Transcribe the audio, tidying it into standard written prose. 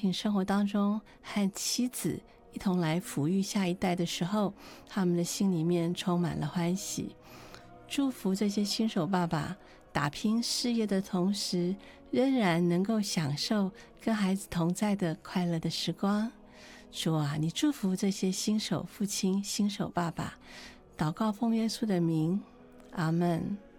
庭生活当中和妻子一同来抚育下一代的时候，他们的心里面充满了欢喜。祝福这些新手爸爸打拼事业的同时，仍然能够享受跟孩子同在的快乐的时光。主啊，你祝福这些新手父亲、新手爸爸，祷告奉耶稣的名，阿们。